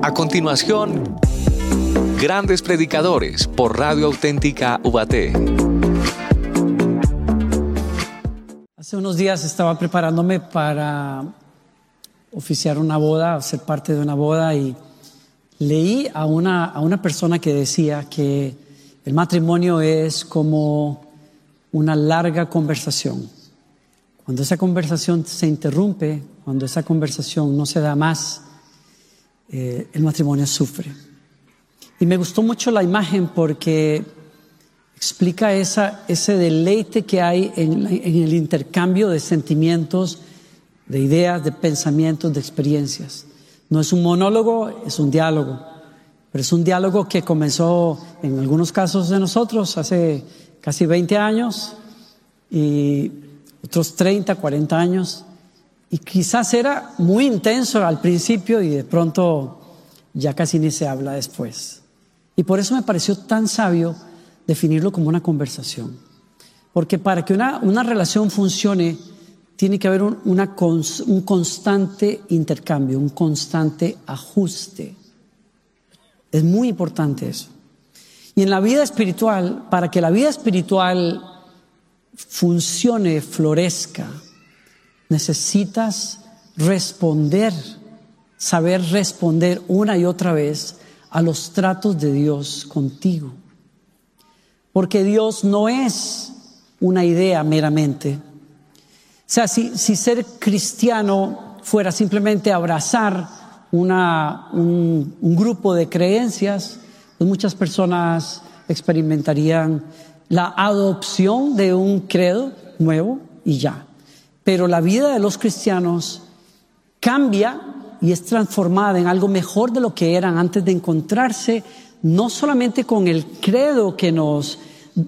A continuación, Grandes Predicadores por Radio Auténtica Ubaté. Hace unos días estaba preparándome para oficiar una boda, ser parte de una boda, y leí a una persona que decía que el matrimonio es como una larga conversación. Cuando esa conversación se interrumpe, cuando esa conversación no se da más, el matrimonio sufre. Y me gustó mucho la imagen porque explica ese deleite que hay en el intercambio de sentimientos, de ideas, de pensamientos, de experiencias. No es un monólogo, es un diálogo. Pero es un diálogo que comenzó en algunos casos de nosotros hace casi 20 años y otros 30, 40 años. Y quizás era muy intenso al principio y de pronto ya casi ni se habla después. Y por eso me pareció tan sabio definirlo como una conversación. Porque para que una relación funcione, tiene que haber un constante intercambio, un constante ajuste. Es muy importante eso. Y en la vida espiritual, para que la vida espiritual funcione, florezca, necesitas saber responder una y otra vez a los tratos de Dios contigo. Porque Dios no es una idea meramente. O sea, si ser cristiano fuera simplemente abrazar un grupo de creencias, pues muchas personas experimentarían la adopción de un credo nuevo y ya. Pero la vida de los cristianos cambia y es transformada en algo mejor de lo que eran antes de encontrarse, no solamente con el credo que nos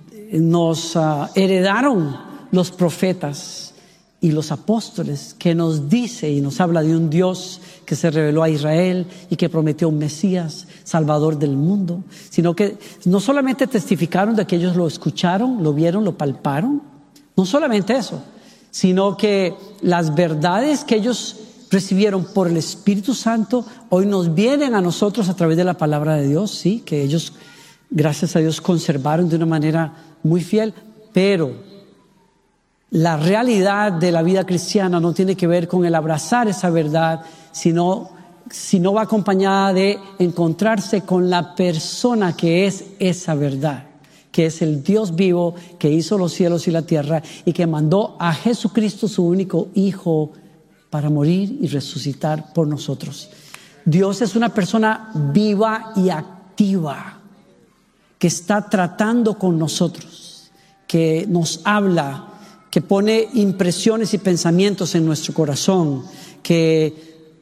heredaron los profetas y los apóstoles, que nos dice y nos habla de un Dios que se reveló a Israel y que prometió un Mesías, Salvador del mundo, sino que no solamente testificaron de que ellos lo escucharon, lo vieron, lo palparon, no solamente eso, sino que las verdades que ellos recibieron por el Espíritu Santo hoy nos vienen a nosotros a través de la palabra de Dios, sí, que ellos, gracias a Dios, conservaron de una manera muy fiel, pero la realidad de la vida cristiana no tiene que ver con el abrazar esa verdad, sino va acompañada de encontrarse con la persona que es esa verdad, que es el Dios vivo que hizo los cielos y la tierra y que mandó a Jesucristo, su único Hijo, para morir y resucitar por nosotros. Dios es una persona viva y activa que está tratando con nosotros, que nos habla, que pone impresiones y pensamientos en nuestro corazón, que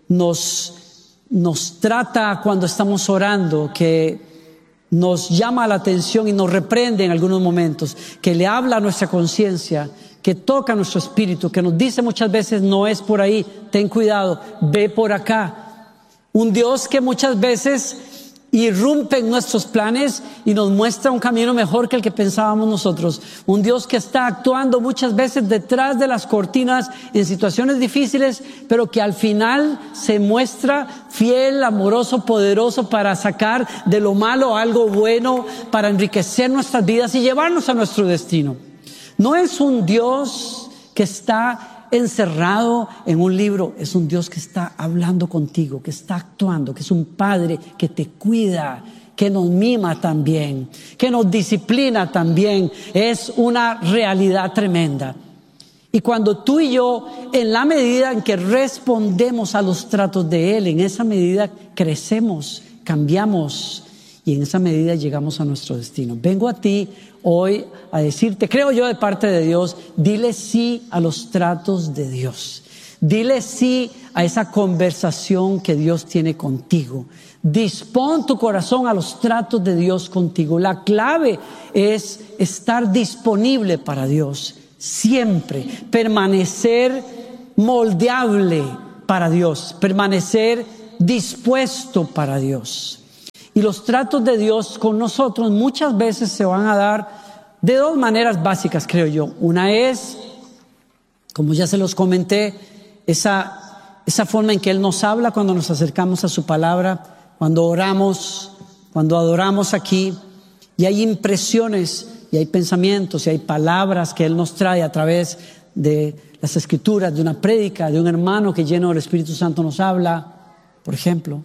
nos trata cuando estamos orando, que nos llama la atención y nos reprende en algunos momentos, que le habla a nuestra conciencia, que toca nuestro espíritu, que nos dice muchas veces no es por ahí, ten cuidado, ve por acá. Un Dios que muchas veces irrumpe en nuestros planes y nos muestra un camino mejor que el que pensábamos nosotros. Un Dios que está actuando muchas veces detrás de las cortinas en situaciones difíciles, pero que al final se muestra fiel, amoroso, poderoso para sacar de lo malo algo bueno, para enriquecer nuestras vidas y llevarnos a nuestro destino. No es un Dios que está encerrado en un libro, es un Dios que está hablando contigo, que está actuando, que es un Padre que te cuida, que nos mima también, que nos disciplina también. Es una realidad tremenda. Y cuando tú y yo, en la medida en que respondemos a los tratos de Él, en esa medida crecemos, cambiamos y en esa medida llegamos a nuestro destino. Vengo a ti hoy a decirte, creo yo de parte de Dios, dile sí a los tratos de Dios. Dile sí a esa conversación que Dios tiene contigo. Dispón tu corazón a los tratos de Dios contigo. La clave es estar disponible para Dios siempre, permanecer moldeable para Dios, permanecer dispuesto para Dios. Y los tratos de Dios con nosotros muchas veces se van a dar de dos maneras básicas, creo yo. Una es, como ya se los comenté, esa forma en que Él nos habla cuando nos acercamos a su palabra, cuando oramos, cuando adoramos aquí, y hay impresiones, y hay pensamientos, y hay palabras que Él nos trae a través de las Escrituras, de una prédica, de un hermano que lleno del Espíritu Santo nos habla, por ejemplo.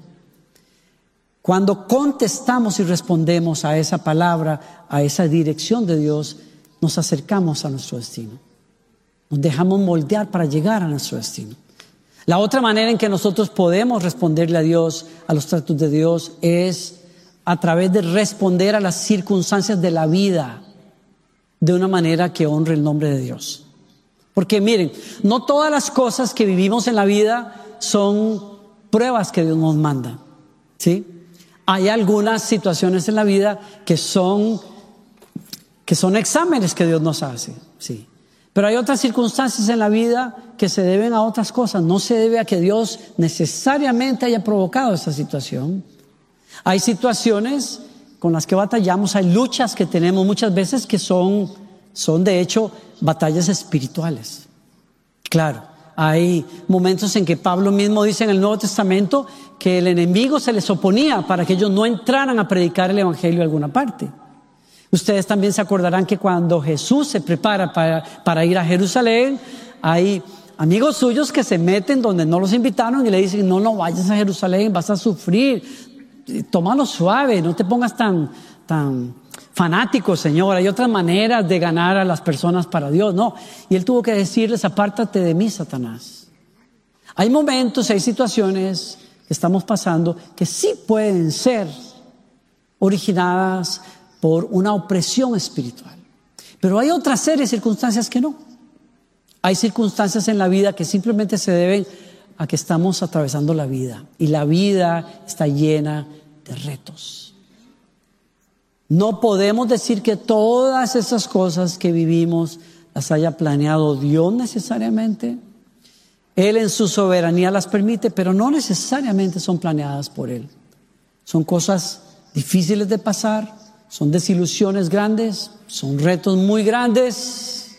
Cuando contestamos y respondemos a esa palabra, a esa dirección de Dios, nos acercamos a nuestro destino. Nos dejamos moldear para llegar a nuestro destino. La otra manera en que nosotros podemos responderle a Dios, a los tratos de Dios, es a través de responder a las circunstancias de la vida de una manera que honre el nombre de Dios. Porque miren, no todas las cosas que vivimos en la vida son pruebas que Dios nos manda, ¿sí? Hay algunas situaciones en la vida que son exámenes que Dios nos hace, sí. Pero hay otras circunstancias en la vida que se deben a otras cosas. No se debe a que Dios necesariamente haya provocado esa situación. Hay situaciones con las que batallamos, hay luchas que tenemos muchas veces que son de hecho batallas espirituales. Claro, hay momentos en que Pablo mismo dice en el Nuevo Testamento que el enemigo se les oponía para que ellos no entraran a predicar el evangelio a alguna parte. Ustedes también se acordarán que cuando Jesús se prepara para ir a Jerusalén, hay amigos suyos que se meten donde no los invitaron y le dicen: no vayas a Jerusalén, vas a sufrir, tómalo suave, no te pongas tan fanático, Señor. Hay otras maneras de ganar a las personas para Dios, no. Y Él tuvo que decirles: apártate de mí, Satanás. Hay momentos, hay situaciones que estamos pasando que sí pueden ser originadas por una opresión espiritual. Pero hay otra serie de circunstancias que no. Hay circunstancias en la vida que simplemente se deben a que estamos atravesando la vida. Y la vida está llena de retos. No podemos decir que todas esas cosas que vivimos las haya planeado Dios necesariamente. Él en su soberanía las permite, pero no necesariamente son planeadas por Él. Son cosas difíciles de pasar. Son desilusiones grandes, son retos muy grandes.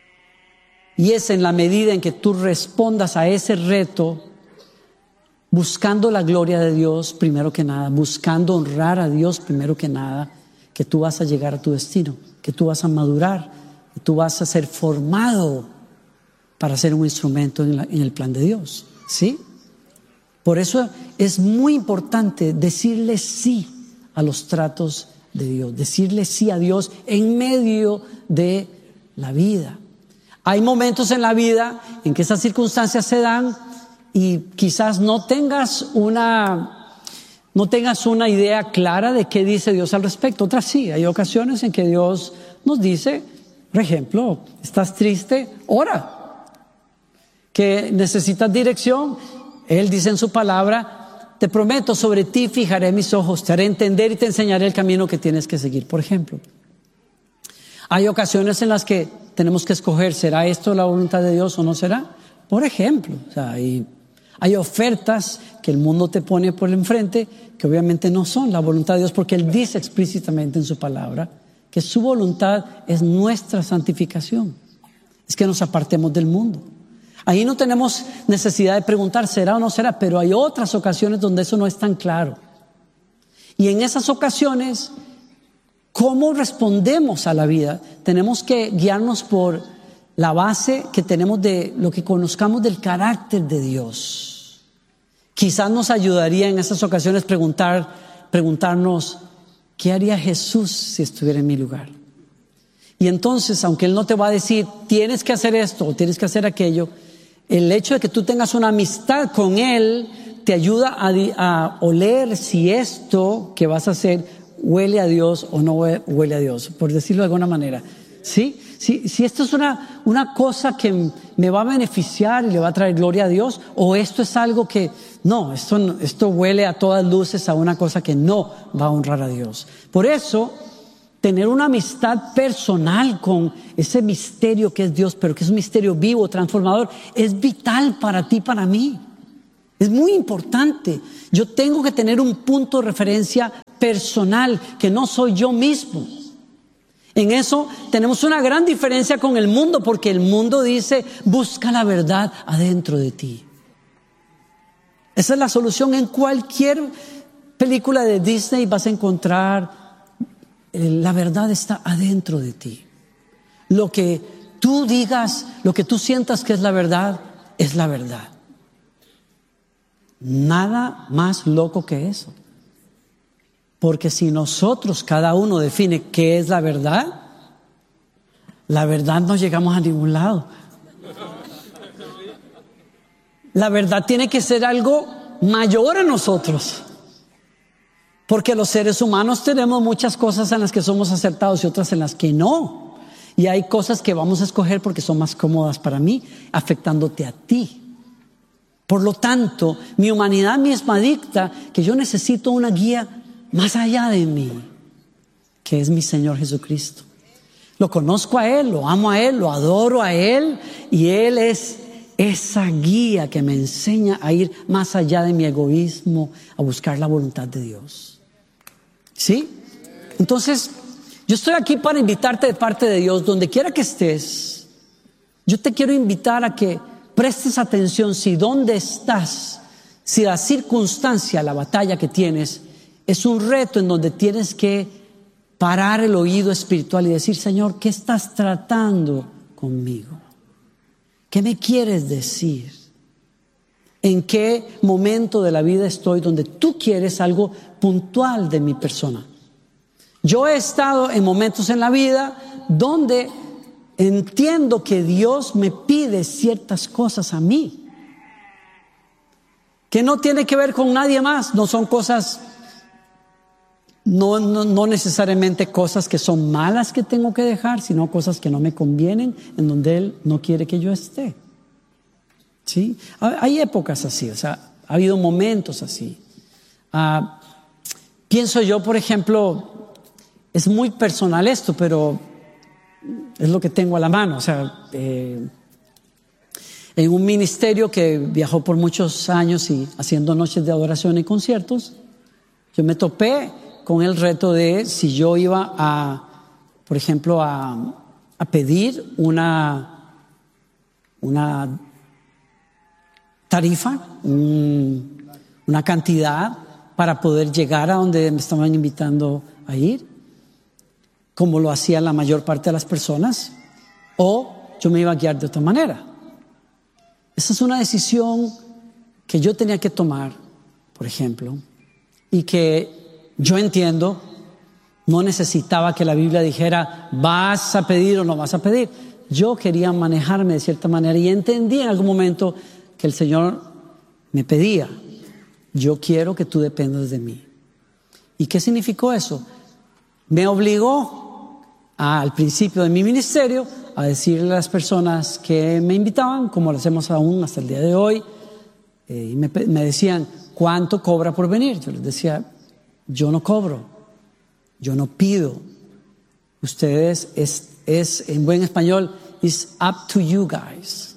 Y es en la medida en que tú respondas a ese reto, buscando la gloria de Dios primero que nada, buscando honrar a Dios primero que nada, que tú vas a llegar a tu destino, que tú vas a madurar, que tú vas a ser formado para ser un instrumento en el plan de Dios, ¿sí? Por eso es muy importante decirle sí a los tratos de Dios, decirle sí a Dios en medio de la vida. Hay momentos en la vida en que esas circunstancias se dan y quizás no tengas una idea clara de qué dice Dios al respecto. Otras sí, hay ocasiones en que Dios nos dice, por ejemplo, estás triste, ora. Que necesitas dirección, Él dice en su palabra: te prometo, sobre ti fijaré mis ojos, te haré entender y te enseñaré el camino que tienes que seguir, por ejemplo. Hay ocasiones en las que tenemos que escoger: ¿será esto la voluntad de Dios o no será? Por ejemplo, hay ofertas que el mundo te pone por el enfrente que obviamente no son la voluntad de Dios, porque Él dice explícitamente en su palabra que su voluntad es nuestra santificación, es que nos apartemos del mundo. Ahí no tenemos necesidad de preguntar ¿será o no será? Pero hay otras ocasiones donde eso no es tan claro. Y en esas ocasiones, ¿cómo respondemos a la vida? Tenemos que guiarnos por la base que tenemos de lo que conozcamos del carácter de Dios. Quizás nos ayudaría en esas ocasiones preguntarnos ¿qué haría Jesús si estuviera en mi lugar? Y entonces, aunque Él no te va a decir tienes que hacer esto o tienes que hacer aquello, el hecho de que tú tengas una amistad con Él te ayuda a oler si esto que vas a hacer huele a Dios o no huele a Dios, por decirlo de alguna manera. ¿Sí? Si esto es una cosa que me va a beneficiar y le va a traer gloria a Dios, o esto es algo que esto huele a todas luces a una cosa que no va a honrar a Dios. Por eso, tener una amistad personal con ese misterio que es Dios, pero que es un misterio vivo, transformador, es vital para ti, para mí. Es muy importante. Yo tengo que tener un punto de referencia personal, que no soy yo mismo. En eso tenemos una gran diferencia con el mundo, porque el mundo dice, busca la verdad adentro de ti. Esa es la solución en cualquier película de Disney vas a encontrar la verdad está adentro de ti. Lo que tú digas, lo que tú sientas que es la verdad, es la verdad. Nada más loco que eso. Porque si nosotros, cada uno define qué es la verdad no llegamos a ningún lado. La verdad tiene que ser algo mayor a nosotros. Porque los seres humanos tenemos muchas cosas en las que somos acertados y otras en las que no. Y hay cosas que vamos a escoger porque son más cómodas para mí, afectándote a ti. Por lo tanto, mi humanidad misma dicta que yo necesito una guía más allá de mí, que es mi Señor Jesucristo. Lo conozco a Él, lo amo a Él, lo adoro a Él, y Él es esa guía que me enseña a ir más allá de mi egoísmo, a buscar la voluntad de Dios. ¿Sí? Entonces, yo estoy aquí para invitarte de parte de Dios, donde quiera que estés. Yo te quiero invitar a que prestes atención si dónde estás, si la circunstancia, la batalla que tienes, es un reto en donde tienes que parar el oído espiritual y decir: Señor, ¿qué estás tratando conmigo? ¿Qué me quieres decir? ¿En qué momento de la vida estoy donde tú quieres algo puntual de mi persona? Yo he estado en momentos en la vida donde entiendo que Dios me pide ciertas cosas a mí, que no tiene que ver con nadie más, no son cosas, no necesariamente cosas que son malas que tengo que dejar, sino cosas que no me convienen, en donde Él no quiere que yo esté. ¿Sí? Hay épocas así, o sea, ha habido momentos así. Pienso yo, por ejemplo, es muy personal esto, pero es lo que tengo a la mano. O sea, en un ministerio que viajó por muchos años y haciendo noches de adoración y conciertos, yo me topé con el reto de si yo iba por ejemplo, a pedir una tarifa, una cantidad para poder llegar a donde me estaban invitando a ir, como lo hacía la mayor parte de las personas, o yo me iba a guiar de otra manera. Esa es una decisión que yo tenía que tomar, por ejemplo, y que yo entiendo, no necesitaba que la Biblia dijera vas a pedir o no vas a pedir. Yo quería manejarme de cierta manera y entendí en algún momento que el Señor me pedía: yo quiero que tú dependas de mí. ¿Y qué significó eso? Me obligó al principio de mi ministerio a decirle a las personas que me invitaban, como lo hacemos aún hasta el día de hoy, y me decían: ¿cuánto cobra por venir? Yo les decía: yo no cobro, yo no pido. Ustedes, es en buen español, it's up to you guys.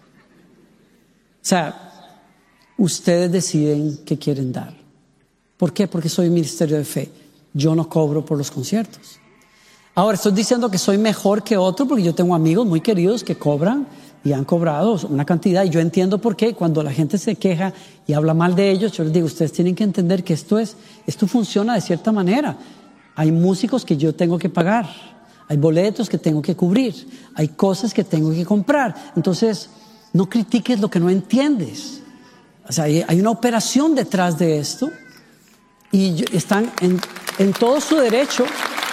O sea, ustedes deciden qué quieren dar. ¿Por qué? Porque soy un ministerio de fe. Yo no cobro por los conciertos. Ahora, estoy diciendo que soy mejor que otro porque yo tengo amigos muy queridos que cobran y han cobrado una cantidad, y yo entiendo por qué. Cuando la gente se queja y habla mal de ellos, yo les digo: ustedes tienen que entender que esto funciona de cierta manera. Hay músicos que yo tengo que pagar, hay boletos que tengo que cubrir, hay cosas que tengo que comprar. Entonces, no critiques lo que no entiendes. O sea, hay una operación detrás de esto y están en todo su derecho.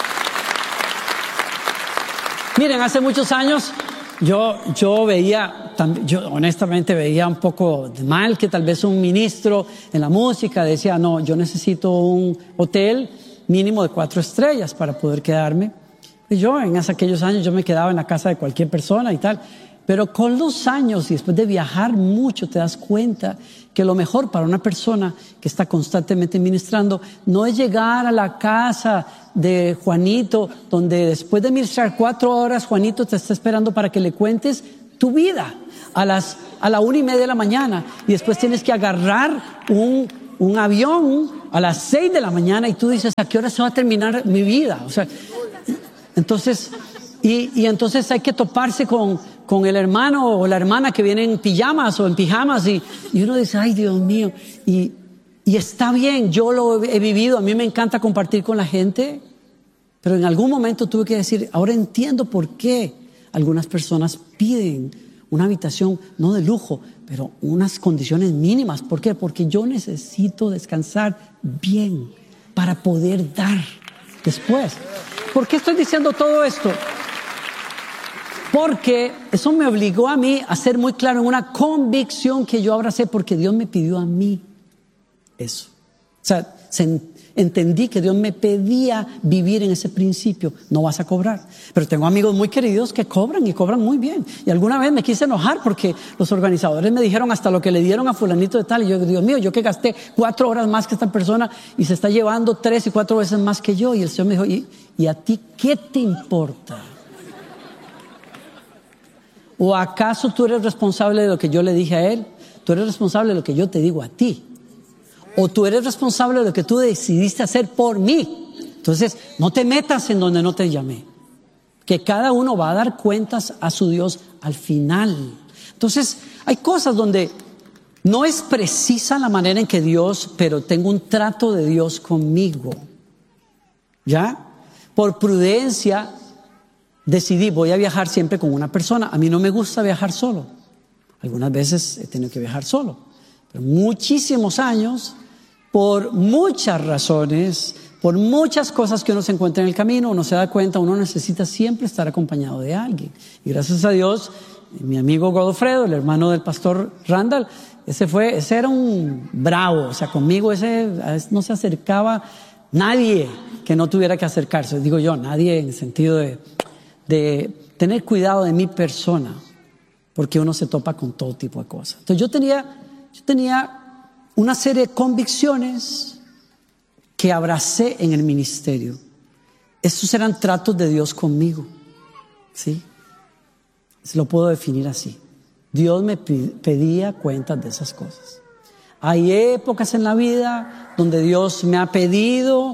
Miren, hace muchos años yo honestamente veía un poco de mal que tal vez un ministro en la música decía: no, yo necesito un hotel mínimo de 4 estrellas para poder quedarme. Y yo en aquellos años yo me quedaba en la casa de cualquier persona y tal. Pero con los años y después de viajar mucho te das cuenta que lo mejor para una persona que está constantemente ministrando no es llegar a la casa de Juanito, donde después de ministrar 4 horas Juanito te está esperando para que le cuentes tu vida a la 1:30 de la mañana, y después tienes que agarrar un avión a las 6 de la mañana y tú dices: ¿a qué hora se va a terminar mi vida? O sea, entonces entonces hay que toparse con el hermano o la hermana que viene en pijamas o en pijamas y uno dice: ay, Dios mío. Y Y está bien, yo lo he vivido, a mí me encanta compartir con la gente, pero en algún momento tuve que decir, ahora entiendo por qué algunas personas piden una habitación, no de lujo, pero unas condiciones mínimas. ¿Por qué? Porque yo necesito descansar bien para poder dar después. ¿Por qué estoy diciendo todo esto? Porque eso me obligó a mí a ser muy claro en una convicción que yo abracé porque Dios me pidió a mí eso. O sea, entendí que Dios me pedía vivir en ese principio. No vas a cobrar. Pero tengo amigos muy queridos que cobran y cobran muy bien. Y alguna vez me quise enojar porque los organizadores me dijeron hasta lo que le dieron a fulanito de tal. Y yo, Dios mío, yo que gasté 4 horas más que esta persona y se está llevando 3 y 4 veces más que yo. Y el Señor me dijo, ¿y a ti qué te importa? ¿O acaso tú eres responsable de lo que yo le dije a él? ¿Tú eres responsable de lo que yo te digo a ti? ¿O tú eres responsable de lo que tú decidiste hacer por mí? Entonces, no te metas en donde no te llamé. Que cada uno va a dar cuentas a su Dios al final. Entonces, hay cosas donde no es precisa la manera en que Dios, pero tengo un trato de Dios conmigo. ¿Ya? Por prudencia decidí, voy a viajar siempre con una persona. A mí no me gusta viajar solo. Algunas veces he tenido que viajar solo. Pero muchísimos años, por muchas razones, por muchas cosas que uno se encuentra en el camino, uno se da cuenta, uno necesita siempre estar acompañado de alguien. Y gracias a Dios, mi amigo Godofredo, el hermano del pastor Randall, ese era un bravo. O sea, conmigo ese no se acercaba nadie que no tuviera que acercarse. Digo yo, nadie en el sentido de tener cuidado de mi persona, porque uno se topa con todo tipo de cosas. Entonces yo tenía una serie de convicciones que abracé en el ministerio. Estos eran tratos de Dios conmigo, ¿sí? Se lo puedo definir así. Dios me pedía cuentas de esas cosas. Hay épocas en la vida donde Dios me ha pedido,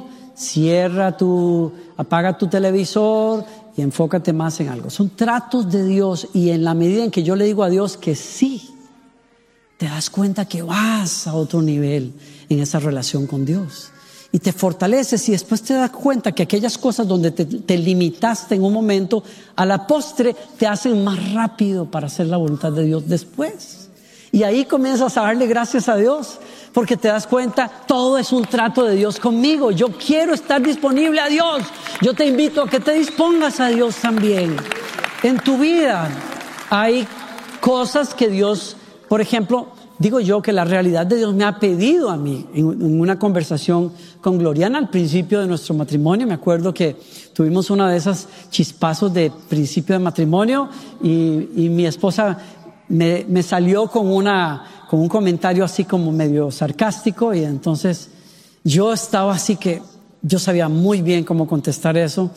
apaga tu televisor y enfócate más en algo. Son tratos de Dios, y en la medida en que yo le digo a Dios que sí, te das cuenta que vas a otro nivel en esa relación con Dios. Y te fortaleces, y después te das cuenta que aquellas cosas donde te limitaste en un momento, a la postre te hacen más rápido para hacer la voluntad de Dios después. Y ahí comienzas a darle gracias a Dios, porque te das cuenta, todo es un trato de Dios conmigo. Yo quiero estar disponible a Dios. Yo te invito a que te dispongas a Dios también. En tu vida hay cosas que Dios, por ejemplo, digo yo que la realidad de Dios me ha pedido a mí en una conversación con Gloriana al principio de nuestro matrimonio. Me acuerdo que tuvimos una de esas chispazos de principio de matrimonio y mi esposa me salió con un comentario así como medio sarcástico, y entonces yo estaba así que yo sabía muy bien cómo contestar eso.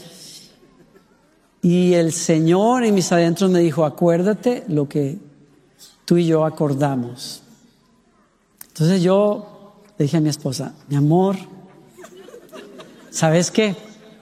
Y el Señor en mis adentros me dijo, acuérdate lo que tú y yo acordamos. Entonces yo le dije a mi esposa, mi amor, ¿sabes qué?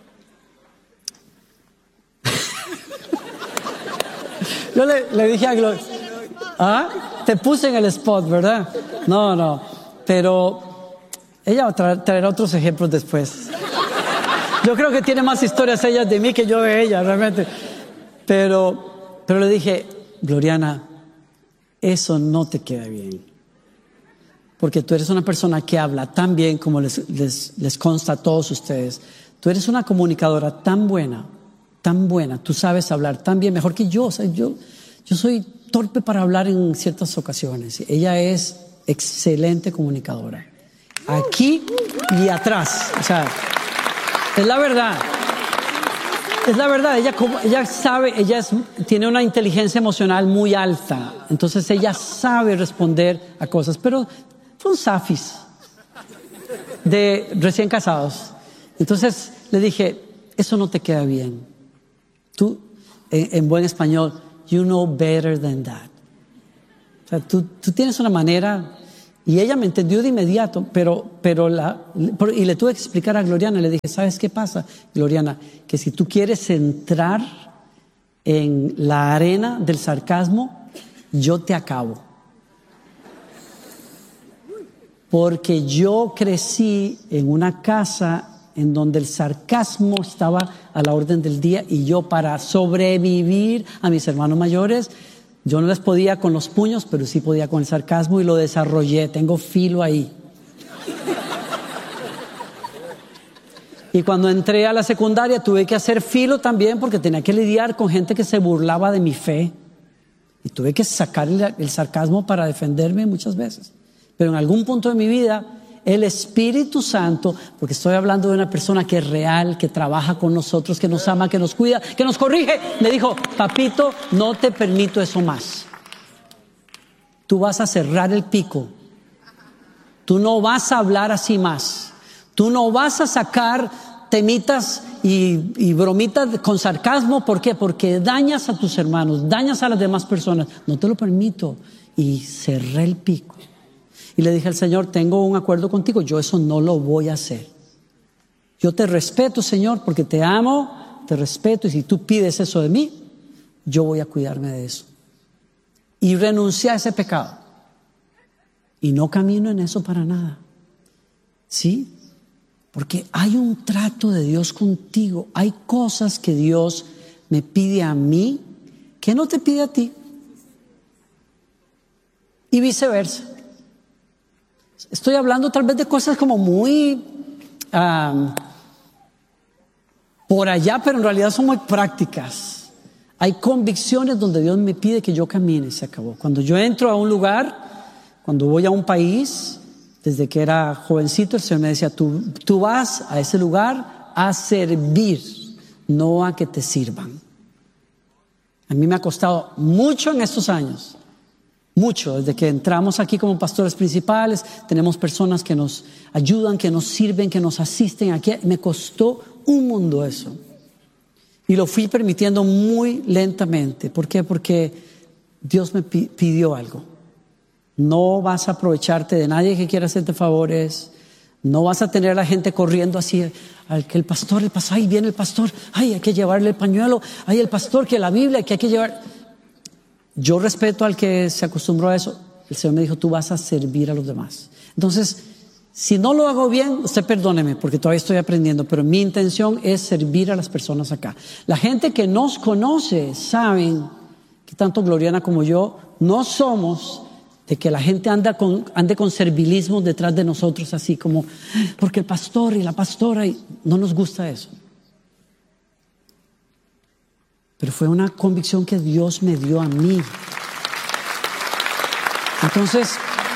Yo le dije a Gloria, te puse en el spot, ¿verdad? No, pero ella va a traer otros ejemplos después. Yo creo que tiene más historias ella de mí que yo de ella, realmente. Pero le dije, Gloriana, eso te queda bien. Porque tú eres una persona que habla tan bien como les consta a todos ustedes. Tú eres una comunicadora tan buena. Tú sabes hablar tan bien, mejor que yo. O sea, yo soy torpe para hablar en ciertas ocasiones. Ella es excelente comunicadora. Aquí y atrás. O sea, es la verdad. Es la verdad. Ella sabe, tiene una inteligencia emocional muy alta. Entonces ella sabe responder a cosas. Pero son safis de recién casados. Entonces le dije, eso no te queda bien. Tú, en buen español, you know better than that. O sea, tú tienes una manera. Y ella me entendió de inmediato, y le tuve que explicar a Gloriana. Le dije, ¿sabes qué pasa, Gloriana? Que si tú quieres entrar en la arena del sarcasmo, yo te acabo. porque yo crecí en una casa en donde el sarcasmo estaba a la orden del día, y yo, para sobrevivir a mis hermanos mayores, yo no les podía con los puños, pero sí podía con el sarcasmo, y lo desarrollé. Tengo filo ahí. Y cuando entré a la secundaria tuve que hacer filo también, porque tenía que lidiar con gente que se burlaba de mi fe. Y tuve que sacar el sarcasmo para defenderme muchas veces. Pero en algún punto de mi vida, el Espíritu Santo, porque estoy hablando de una persona que es real, que trabaja con nosotros, que nos ama, que nos cuida, que nos corrige, me dijo: papito, no te permito eso más. Tú vas a cerrar el pico. Tú no vas a hablar así más. Tú no vas a sacar temitas y bromitas con sarcasmo. ¿Por qué? Porque dañas a tus hermanos, dañas a las demás personas. No te lo permito. Y cerré el pico. Y le dije al Señor: tengo un acuerdo contigo, yo eso no lo voy a hacer. Yo te respeto, Señor, porque te amo, te respeto, y si tú pides eso de mí, yo voy a cuidarme de eso. Y renuncié a ese pecado. Y no camino en eso para nada. ¿Sí? Porque hay un trato de Dios contigo. Hay cosas que Dios me pide a mí que no te pide a ti. Y viceversa. Estoy hablando tal vez de cosas como muy por allá, pero en realidad son muy prácticas. Hay convicciones donde Dios me pide que yo camine, se acabó. Cuando yo entro a un lugar, cuando voy a un país, desde que era jovencito, el Señor me decía: tú vas a ese lugar a servir, no a que te sirvan. A mí me ha costado mucho en estos años. Mucho, desde que entramos aquí como pastores principales, tenemos personas que nos ayudan, que nos sirven, que nos asisten. Aquí me costó un mundo eso. Y lo fui permitiendo muy lentamente. ¿Por qué? Porque Dios me pidió algo. No vas a aprovecharte de nadie que quiera hacerte favores. No vas a tener a la gente corriendo así, al que el pastor, ay, viene el pastor, ay, hay que llevarle el pañuelo, ay, el pastor, que la Biblia, que hay que llevar. Yo respeto al que se acostumbró a eso. El Señor me dijo: tú vas a servir a los demás. Entonces, si no lo hago bien, usted perdóneme, porque todavía estoy aprendiendo, pero mi intención es servir a las personas acá. La gente que nos conoce saben que tanto Gloriana como yo no somos de que la gente ande con servilismo detrás de nosotros, así como porque el pastor y la pastora, y no nos gusta eso. Pero fue una convicción que Dios me dio a mí. Entonces,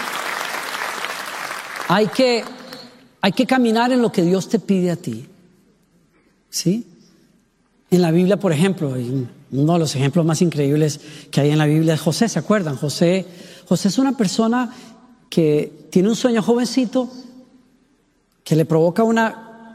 hay que caminar en lo que Dios te pide a ti. ¿Sí? En la Biblia, por ejemplo, uno de los ejemplos más increíbles que hay en la Biblia es José. ¿Se acuerdan? José es una persona que tiene un sueño jovencito que le provoca una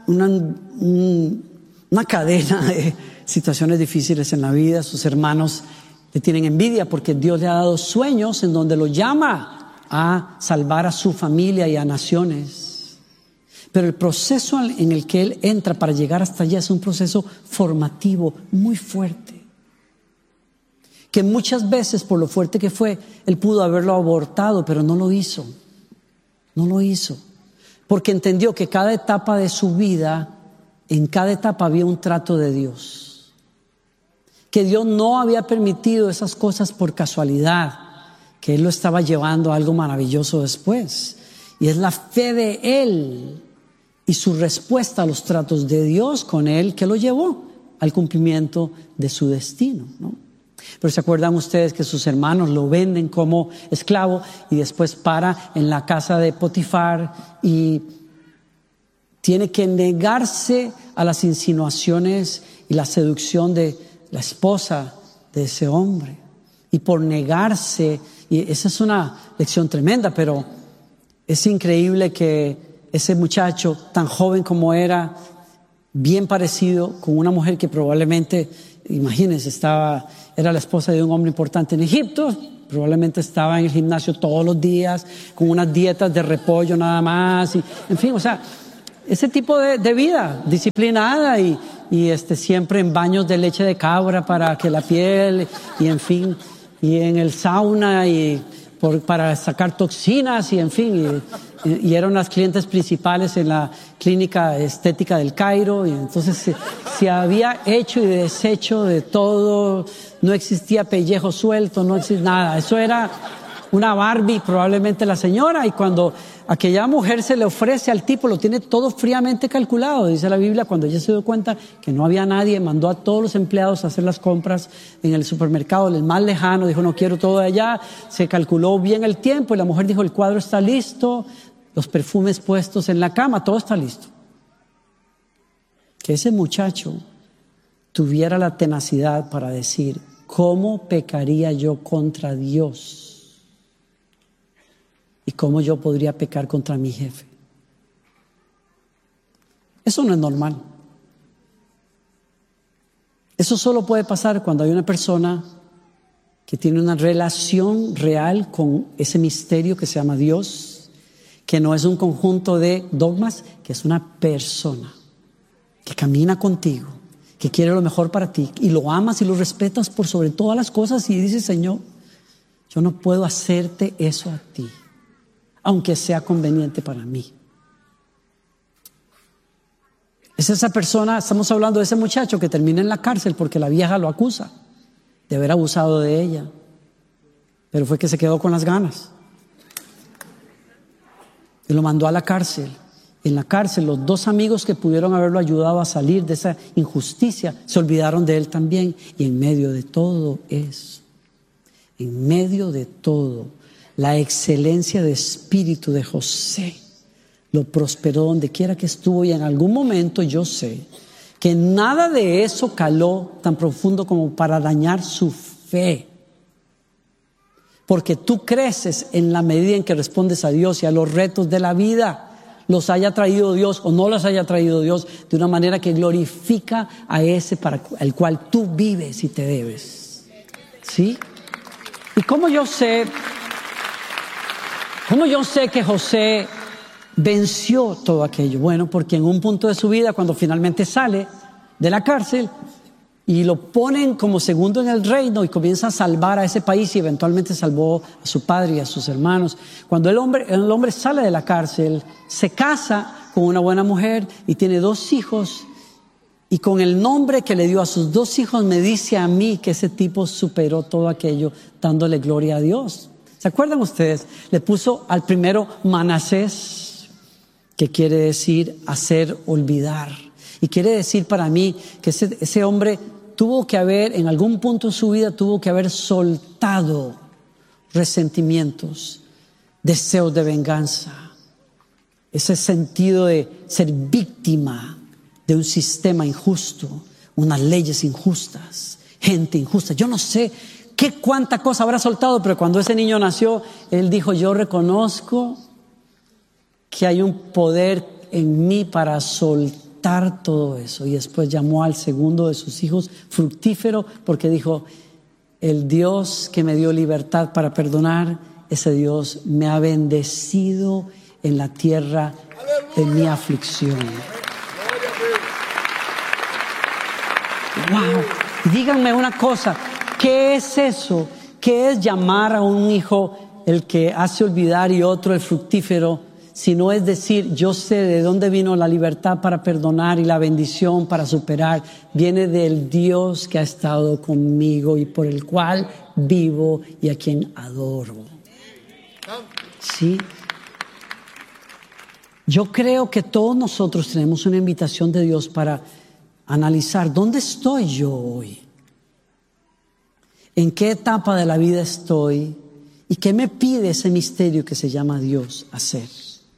cadena de situaciones difíciles en la vida. Sus hermanos le tienen envidia porque Dios le ha dado sueños en donde lo llama a salvar a su familia y a naciones. Pero el proceso en el que él entra para llegar hasta allá es un proceso formativo muy fuerte, que muchas veces, por lo fuerte que fue, él pudo haberlo abortado, pero no lo hizo. No lo hizo, porque entendió que cada etapa de su vida, en cada etapa había un trato de Dios. Que Dios no había permitido esas cosas por casualidad, que Él lo estaba llevando a algo maravilloso después. Y es la fe de Él y su respuesta a los tratos de Dios con Él que lo llevó al cumplimiento de su destino, ¿no? Pero ¿se acuerdan ustedes que sus hermanos lo venden como esclavo y después para en la casa de Potifar y tiene que negarse a las insinuaciones y la seducción de la esposa de ese hombre? Y por negarse, y esa es una lección tremenda, pero es increíble que ese muchacho tan joven como era, bien parecido con una mujer que probablemente, imagínense, era la esposa de un hombre importante en Egipto, probablemente estaba en el gimnasio todos los días con unas dietas de repollo nada más, y en fin, o sea, ese tipo de vida disciplinada y siempre en baños de leche de cabra para que la piel, y en fin, y en el sauna y para sacar toxinas y en fin, y eran las clientes principales en la clínica estética del Cairo, y entonces se había hecho y deshecho de todo, no existía pellejo suelto, no existía nada, eso era una Barbie probablemente la señora, y cuando aquella mujer se le ofrece al tipo, lo tiene todo fríamente calculado, dice la Biblia. Cuando ella se dio cuenta que no había nadie, mandó a todos los empleados a hacer las compras en el supermercado, el más lejano, dijo no quiero todo de allá, se calculó bien el tiempo y la mujer dijo el cuadro está listo, los perfumes puestos en la cama, todo está listo. Que ese muchacho tuviera la tenacidad para decir, ¿cómo pecaría yo contra Dios? ¿Y cómo yo podría pecar contra mi jefe? Eso no es normal. Eso solo puede pasar cuando hay una persona que tiene una relación real con ese misterio que se llama Dios, que no es un conjunto de dogmas, que es una persona que camina contigo, que quiere lo mejor para ti y lo amas y lo respetas por sobre todas las cosas y dices, Señor, yo no puedo hacerte eso a ti, aunque sea conveniente para mí. Es esa persona, estamos hablando de ese muchacho que termina en la cárcel porque la vieja lo acusa de haber abusado de ella, pero fue que se quedó con las ganas y lo mandó a la cárcel. En la cárcel los dos amigos que pudieron haberlo ayudado a salir de esa injusticia se olvidaron de él también. Y en medio de todo eso, en medio de todo, la excelencia de espíritu de José lo prosperó donde quiera que estuvo, y en algún momento yo sé que nada de eso caló tan profundo como para dañar su fe. Porque tú creces en la medida en que respondes a Dios y a los retos de la vida, los haya traído Dios o no los haya traído Dios, de una manera que glorifica a ese para el cual tú vives y te debes. ¿Sí? ¿Y cómo yo sé que José venció todo aquello? Bueno, porque en un punto de su vida, cuando finalmente sale de la cárcel y lo ponen como segundo en el reino y comienza a salvar a ese país, y eventualmente salvó a su padre y a sus hermanos. Cuando el hombre sale de la cárcel, se casa con una buena mujer y tiene 2 hijos, y con el nombre que le dio a sus 2 hijos me dice a mí que ese tipo superó todo aquello dándole gloria a Dios. ¿Se acuerdan ustedes? Le puso al primero Manasés, que quiere decir hacer olvidar. Y quiere decir para mí que ese hombre tuvo que haber, en algún punto de su vida, tuvo que haber soltado resentimientos, deseos de venganza, ese sentido de ser víctima de un sistema injusto, unas leyes injustas, gente injusta. Yo no sé cuánta cosa habrá soltado, pero cuando ese niño nació, él dijo, yo reconozco que hay un poder en mí para soltar todo eso. Y después llamó al segundo de sus hijos fructífero, porque dijo, el Dios que me dio libertad para perdonar, ese Dios me ha bendecido en la tierra de mi aflicción. Wow. Y díganme una cosa, ¿qué es eso? ¿Qué es llamar a un hijo el que hace olvidar y otro el fructífero? Si no es decir, yo sé de dónde vino la libertad para perdonar y la bendición para superar. Viene del Dios que ha estado conmigo y por el cual vivo y a quien adoro. ¿Sí? Yo creo que todos nosotros tenemos una invitación de Dios para analizar dónde estoy yo hoy, en qué etapa de la vida estoy y qué me pide ese misterio que se llama Dios hacer.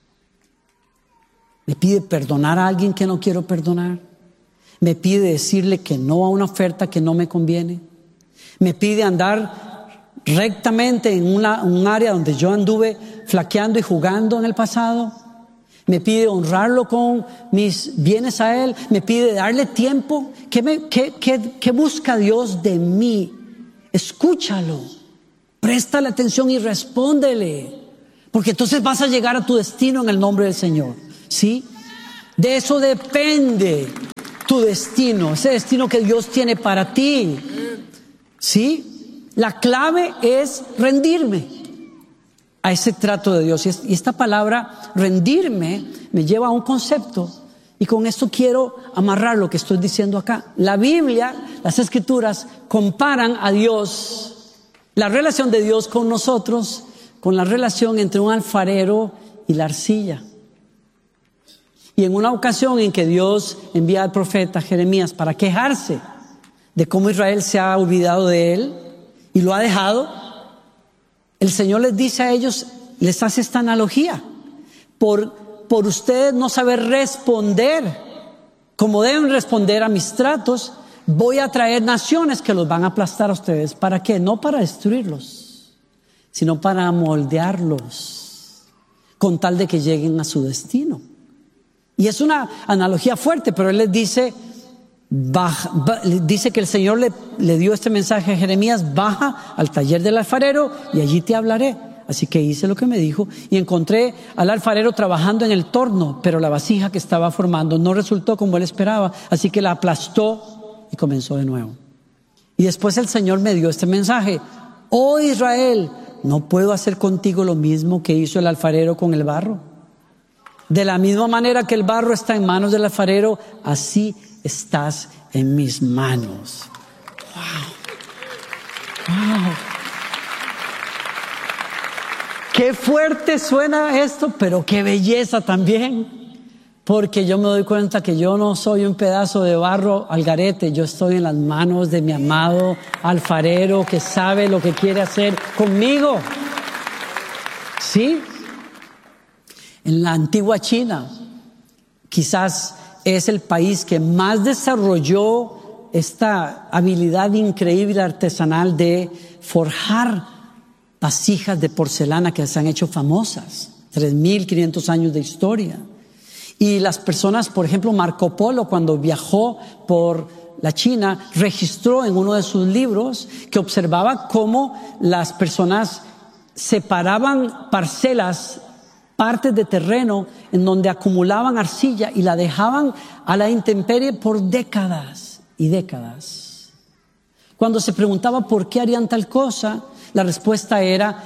¿Me pide perdonar a alguien que no quiero perdonar? ¿Me pide decirle que no a una oferta que no me conviene? ¿Me pide andar rectamente en un área donde yo anduve flaqueando y jugando en el pasado? ¿Me pide honrarlo con mis bienes a Él? ¿Me pide darle tiempo? ¿Qué busca Dios de mí? Escúchalo, préstale atención y respóndele, porque entonces vas a llegar a tu destino en el nombre del Señor. ¿Sí? De eso depende tu destino, ese destino que Dios tiene para ti. ¿Sí? La clave es rendirme. a ese trato de Dios. Y esta palabra rendirme me lleva a un concepto, y con esto quiero amarrar lo que estoy diciendo acá. La Biblia, las Escrituras comparan a Dios, la relación de Dios con nosotros, con la relación entre un alfarero y la arcilla. Y en una ocasión en que Dios envía al profeta Jeremías para quejarse de cómo Israel se ha olvidado de él y lo ha dejado, el Señor les dice a ellos, les hace esta analogía: por ustedes no saber responder como deben responder a mis tratos, voy a traer naciones que los van a aplastar a ustedes. ¿Para qué? No para destruirlos, sino para moldearlos con tal de que lleguen a su destino. Y es una analogía fuerte, pero él les dice, dice que el Señor le dio este mensaje a Jeremías: baja al taller del alfarero y allí te hablaré. Así que hice lo que me dijo y encontré al alfarero trabajando en el torno, pero la vasija que estaba formando no resultó como él esperaba, así que la aplastó y comenzó de nuevo. Y después el Señor me dio este mensaje: oh Israel, ¿no puedo hacer contigo lo mismo que hizo el alfarero con el barro? De la misma manera que el barro está en manos del alfarero, así estás en mis manos. Wow. Wow. Qué fuerte suena esto, pero qué belleza también. Porque yo me doy cuenta que yo no soy un pedazo de barro al garete. Yo estoy en las manos de mi amado alfarero que sabe lo que quiere hacer conmigo. ¿Sí? En la antigua China, quizás es el país que más desarrolló esta habilidad increíble artesanal de forjar vasijas de porcelana que se han hecho famosas, 3.500 años de historia. Y las personas, por ejemplo, Marco Polo, cuando viajó por la China, registró en uno de sus libros que observaba cómo las personas separaban parcelas, partes de terreno en donde acumulaban arcilla y la dejaban a la intemperie por décadas y décadas. Cuando se preguntaba por qué harían tal cosa, la respuesta era: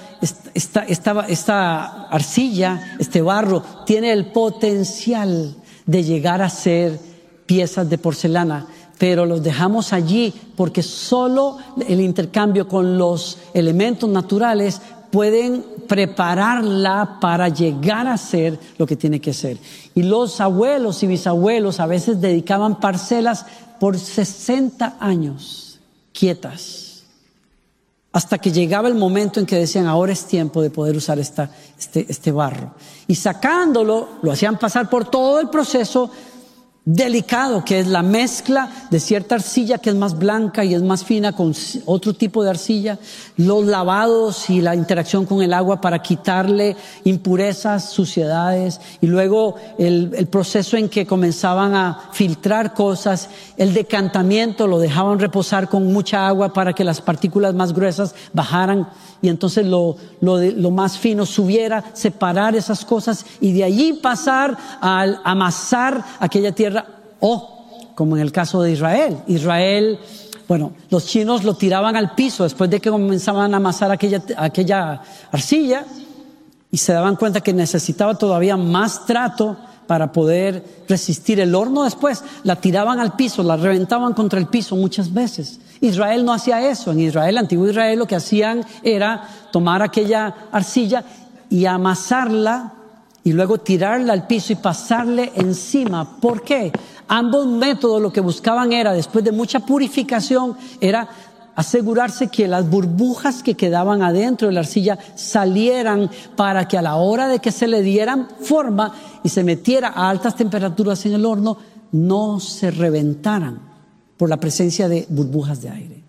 esta arcilla, este barro, tiene el potencial de llegar a ser piezas de porcelana, pero los dejamos allí porque solo el intercambio con los elementos naturales pueden prepararla para llegar a ser lo que tiene que ser. Y los abuelos y bisabuelos a veces dedicaban parcelas por 60 años quietas, hasta que llegaba el momento en que decían: ahora es tiempo de poder usar este barro. Y sacándolo, lo hacían pasar por todo el proceso delicado, que es la mezcla de cierta arcilla que es más blanca y es más fina con otro tipo de arcilla, los lavados y la interacción con el agua para quitarle impurezas, suciedades, y luego el proceso en que comenzaban a filtrar cosas, el decantamiento, lo dejaban reposar con mucha agua para que las partículas más gruesas bajaran y entonces lo más fino subiera, separar esas cosas y de allí pasar al amasar aquella tierra. O, como en el caso de Israel, bueno, los chinos lo tiraban al piso después de que comenzaban a amasar aquella arcilla y se daban cuenta que necesitaba todavía más trato para poder resistir el horno. Después la tiraban al piso, la reventaban contra el piso muchas veces. Israel no hacía eso. En Israel, antiguo Israel, lo que hacían era tomar aquella arcilla y amasarla y luego tirarla al piso y pasarle encima. ¿Por qué? Ambos métodos lo que buscaban era, después de mucha purificación, era asegurarse que las burbujas que quedaban adentro de la arcilla salieran para que a la hora de que se le dieran forma y se metiera a altas temperaturas en el horno, no se reventaran por la presencia de burbujas de aire.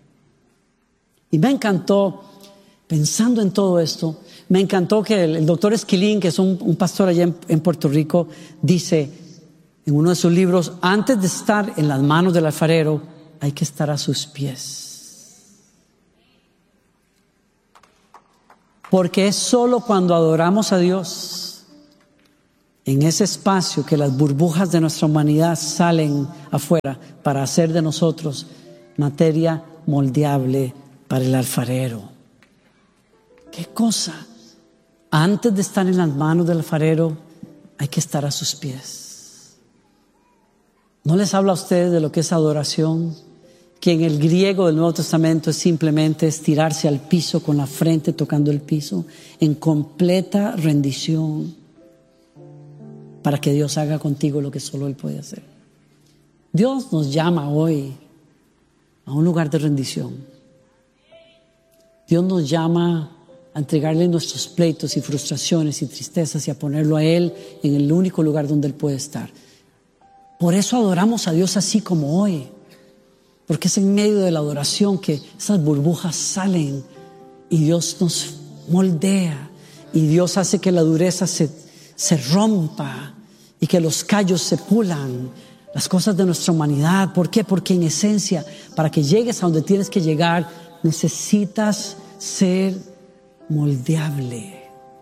Y me encantó, pensando en todo esto, me encantó que el doctor Esquilín, que es un pastor allá en Puerto Rico, dice en uno de sus libros: antes de estar en las manos del alfarero, hay que estar a sus pies. Porque es solo cuando adoramos a Dios, en ese espacio, que las burbujas de nuestra humanidad salen afuera para hacer de nosotros materia moldeable para el alfarero. ¡Qué cosa! Antes de estar en las manos del alfarero, hay que estar a sus pies. ¿No les habla a ustedes de lo que es adoración? Que en el griego del Nuevo Testamento es simplemente estirarse al piso con la frente tocando el piso en completa rendición para que Dios haga contigo lo que solo Él puede hacer. Dios nos llama hoy a un lugar de rendición. Dios nos llama a entregarle nuestros pleitos y frustraciones y tristezas y a ponerlo a Él en el único lugar donde Él puede estar. Por eso adoramos a Dios así como hoy. Porque es en medio de la adoración que esas burbujas salen y Dios nos moldea y Dios hace que la dureza se rompa y que los callos se pulan, las cosas de nuestra humanidad. ¿Por qué? Porque en esencia, para que llegues a donde tienes que llegar, necesitas ser moldeable.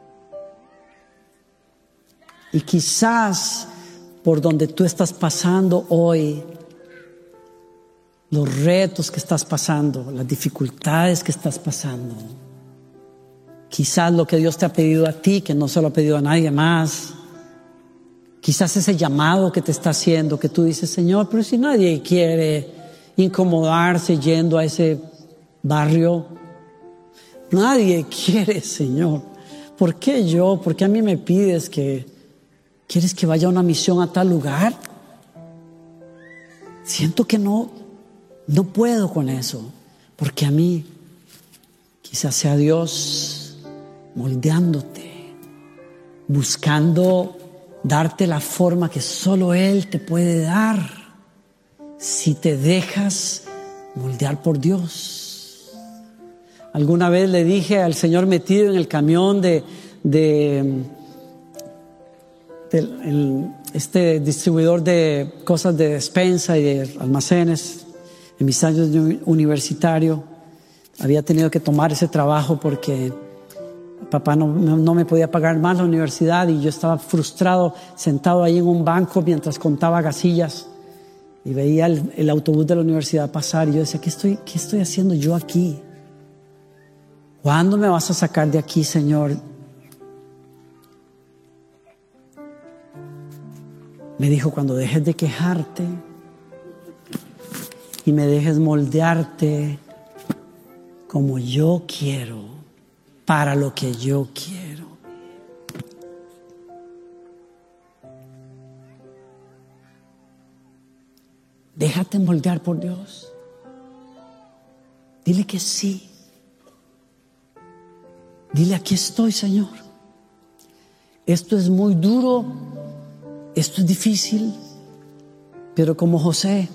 Y quizás por donde tú estás pasando hoy, los retos que estás pasando, las dificultades que estás pasando, quizás lo que Dios te ha pedido a ti, que no se lo ha pedido a nadie más, quizás ese llamado que te está haciendo, que tú dices, Señor, pero si nadie quiere incomodarse yendo a ese barrio, nadie quiere, Señor, ¿por qué yo? ¿Por qué a mí me pides que quieres que vaya a una misión a tal lugar? Siento que no puedo con eso, porque a mí quizás sea Dios moldeándote, buscando darte la forma que solo Él te puede dar si te dejas moldear por Dios. Alguna vez le dije al Señor metido en el camión este distribuidor de cosas de despensa y de almacenes. En mis años de universitario había tenido que tomar ese trabajo porque papá no me podía pagar más la universidad y yo estaba frustrado sentado ahí en un banco mientras contaba gasillas y veía el autobús de la universidad pasar y yo decía, ¿qué estoy haciendo yo aquí? ¿Cuándo me vas a sacar de aquí, Señor? Me dijo, cuando dejes de quejarte y me dejes moldearte como yo quiero, para lo que yo quiero. Déjate moldear por Dios. Dile que sí. Dile, aquí estoy, Señor. Esto es muy duro, esto es difícil, pero como José,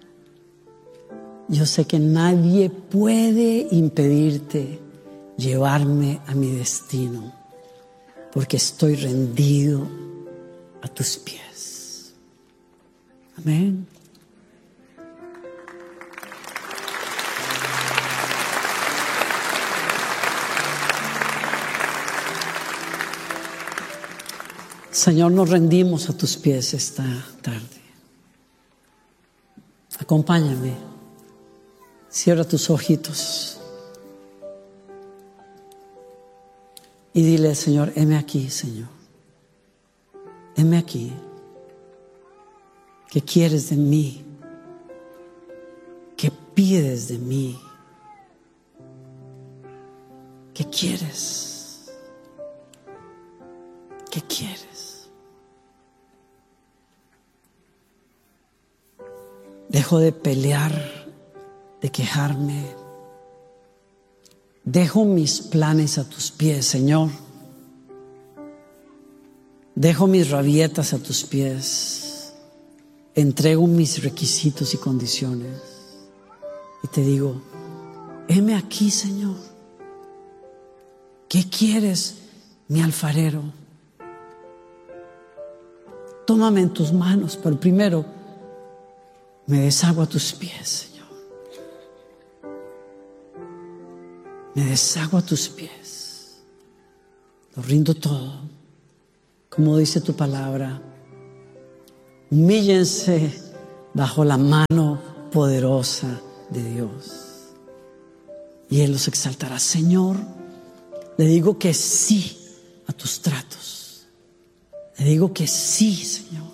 yo sé que nadie puede impedirte llevarme a mi destino, porque estoy rendido a tus pies. Amén. Señor, nos rendimos a tus pies esta tarde. Acompáñame. Cierra tus ojitos. Y dile, Señor, heme aquí, Señor. Heme aquí. ¿Qué quieres de mí? ¿Qué pides de mí? ¿Qué quieres? ¿Qué quieres? Dejo de pelear, de quejarme. Dejo mis planes a tus pies, Señor. Dejo mis rabietas a tus pies. Entrego mis requisitos y condiciones. Y te digo, heme aquí, Señor. ¿Qué quieres, mi alfarero? Tómame en tus manos, pero primero me deshago a tus pies, Señor. Me deshago a tus pies. Lo rindo todo. Como dice tu palabra, humíllense bajo la mano poderosa de Dios y Él los exaltará. Señor, le digo que sí a tus tratos. Le digo que sí, Señor.